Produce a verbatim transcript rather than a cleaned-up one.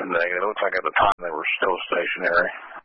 negative. It looks like at the time they were still stationary.